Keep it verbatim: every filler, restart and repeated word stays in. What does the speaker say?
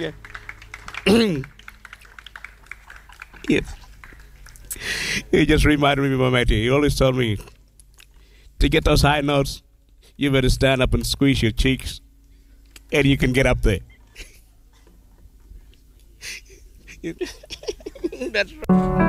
Yes. He just reminded me of my mate. He always told me to get those high notes, you better stand up and squeeze your cheeks, and you can get up there. That's right.